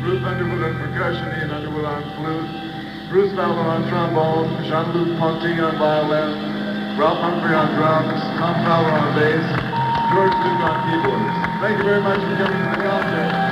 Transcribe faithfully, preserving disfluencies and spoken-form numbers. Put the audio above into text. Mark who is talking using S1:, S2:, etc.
S1: Ruth Underwood on percussion, Ian Underwood on flute, Bruce Fowler on trombone, Jean-Luc Ponty on violin, Ralph Humphrey on drums, Tom Fowler on bass, George Duke on keyboards. Thank you very much for coming to the concert.